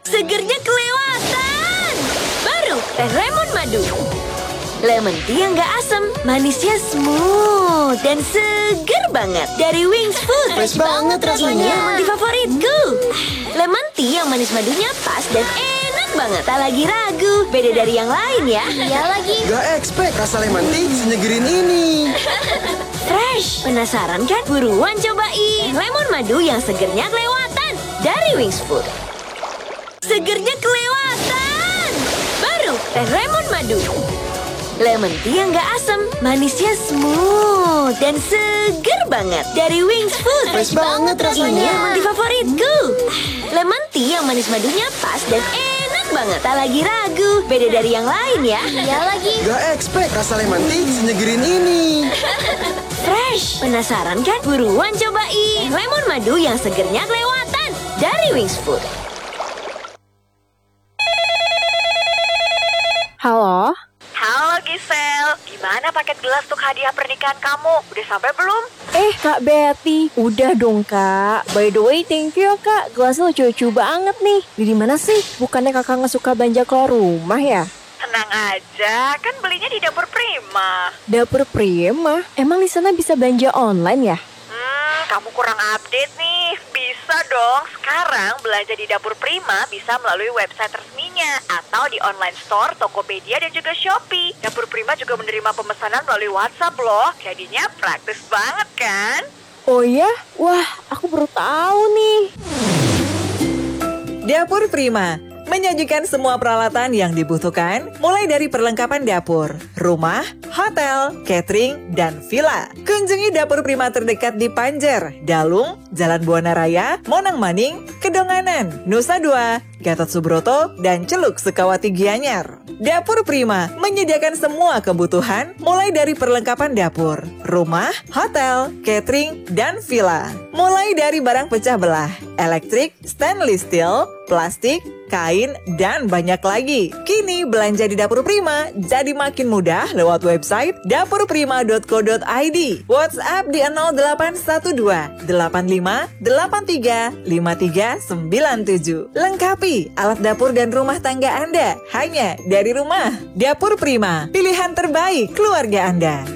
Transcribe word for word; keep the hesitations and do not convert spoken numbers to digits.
Segernya kelewatan. Baru teh lemon madu. Lemon tea yang gak asam, manisnya smooth dan seger banget. Dari Wings Food. Fresh banget rasanya. Ini yang di favoritku. Lemon tea yang manis madunya pas dan enak banget. Tak lagi ragu, beda dari yang lain ya. Iya lagi. Gak expect rasa lemon tea senyegerin ini. Fresh. Penasaran kan? Buruan cobain. Lemon madu yang segernya kelewatan. Dari Wings Food. Segernya kelewatan. Baru teh lemon madu. Lemon tea yang gak asam, manisnya smooth dan seger banget. Dari Wings Food. Fresh banget rasanya. Ini yang di favoritku. Lemon tea yang manis madunya pas dan enak banget. Tak lagi ragu, beda dari yang lain ya. Iya lagi. Gak expect rasa lemon tea senyegerin ini. Fresh. Penasaran kan? Buruan cobain. Lemon madu yang segernya kelewatan. Dari Wings Food. Halo? Halo Gisel, gimana paket gelas untuk hadiah pernikahan kamu? Udah sampai belum? Eh Kak Betty, udah dong Kak. By the way, thank you ya Kak. Gelasnya lucu-lucu banget nih. Di mana sih? Bukannya Kakak nggak suka belanja keluar rumah ya? Tenang aja, kan belinya di Dapur Prima. Dapur Prima? Emang di sana bisa belanja online ya? Hmm, kamu kurang update nih. Bisa dong, sekarang belanja di Dapur Prima bisa melalui website resminya atau di online store Tokopedia dan juga Shopee. Dapur Prima juga menerima pemesanan melalui WhatsApp loh. Jadinya praktis banget kan? Oh ya? Wah, aku baru tahu nih. Dapur Prima menyajikan semua peralatan yang dibutuhkan, mulai dari perlengkapan dapur, rumah, hotel, catering, dan villa. Kunjungi Dapur Prima terdekat di Panjer, Dalung, Jalan Buana Raya, Monang Maning, Kedonganan, Nusa Dua, Gatot Subroto, dan Celuk Sukawati Gianyar. Dapur Prima menyediakan semua kebutuhan, mulai dari perlengkapan dapur, rumah, hotel, catering, dan villa. Mulai dari barang pecah belah, elektrik, stainless steel, plastik, kain, dan banyak lagi. Kini belanja di Dapur Prima jadi makin mudah lewat website dapur prima dot co dot i d. WhatsApp di nol delapan satu dua delapan lima delapan tiga lima tiga sembilan tujuh. Lengkapi alat dapur dan rumah tangga Anda hanya dari rumah. Dapur Prima, pilihan terbaik keluarga Anda.